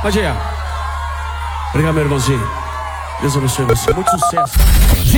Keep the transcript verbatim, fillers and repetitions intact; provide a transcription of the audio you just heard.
Pode ir. Obrigado, meu irmãozinho. Deus abençoe você. Muito sucesso.